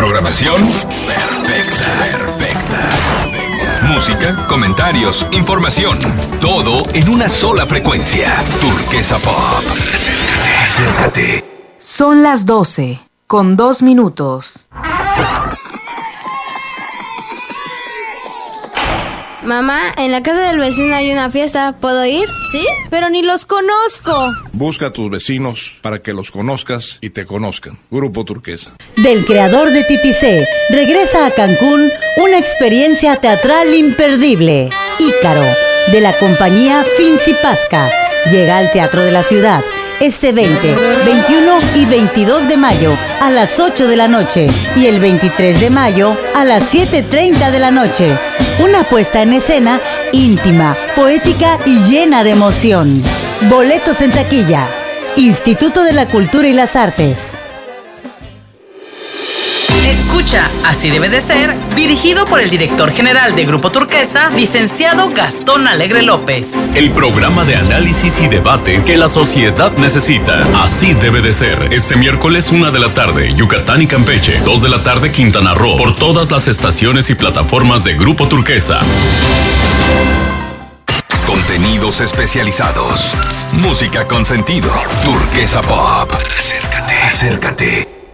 programación perfecta. Música, comentarios, información. Todo en una sola frecuencia. Turquesa Pop. Acércate. Son las 12, con 2 minutos. Mamá, en la casa del vecino hay una fiesta. ¿Puedo ir? ¿Sí? Pero ni los conozco. Busca a tus vecinos para que los conozcas y te conozcan. Grupo Turquesa. Del creador de Titicé, regresa a Cancún una experiencia teatral imperdible. Ícaro, de la compañía Finzi Pasca, llega al Teatro de la Ciudad este 20, 21 y 22 de mayo a las 8 de la noche y el 23 de mayo a las 7:30 de la noche. Una puesta en escena íntima, poética y llena de emoción. Boletos en taquilla. Instituto de la Cultura y las Artes. Escucha, así debe de ser, dirigido por el director general de Grupo Turquesa, licenciado Gastón Alegre López. El programa de análisis y debate que la sociedad necesita. Así debe de ser. Este miércoles 1 de la tarde, Yucatán y Campeche. 2 de la tarde, Quintana Roo. Por todas las estaciones y plataformas de Grupo Turquesa. Contenidos especializados. Música con sentido. Turquesa Pop. Acércate.